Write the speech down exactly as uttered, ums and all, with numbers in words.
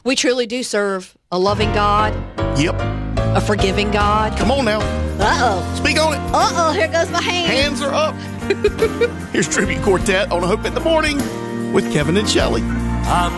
We truly do serve a loving God, Yep. a forgiving God. Come on now. Uh-oh. Speak on it. Uh-oh, here goes my hand. Hands are up. Here's Tribute Quartet on Hope in the Morning with Kevin and Shelley.